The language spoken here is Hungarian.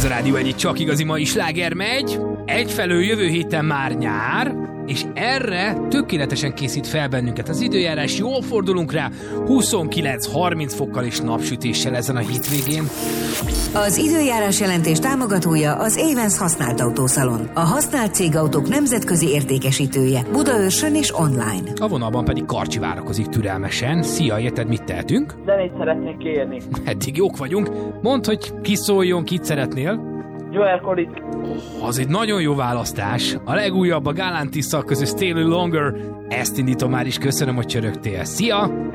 Ez a Rádió Egy csak igazi mai sláger megy. Egyfelől jövő héten már nyár, és erre tökéletesen készít fel bennünket az időjárás. Jól fordulunk rá 29-30 fokkal és napsütéssel ezen a hétvégén. Az időjárás jelentés támogatója az Évensz használt autószalon. A használt cégautók nemzetközi értékesítője Budaörsön és online. A vonalban pedig Karcsi várakozik türelmesen. Szia, érted, mit tehetünk? Zenét szeretnék kérni. Eddig jók vagyunk. Mondd, hogy ki szóljon, kit szeretnél. Joel Collins. Az egy nagyon jó választás. A legújabb a Galantis közös Stay Longer. Ezt indítom már is, köszönöm, hogy csörögtél. Szia!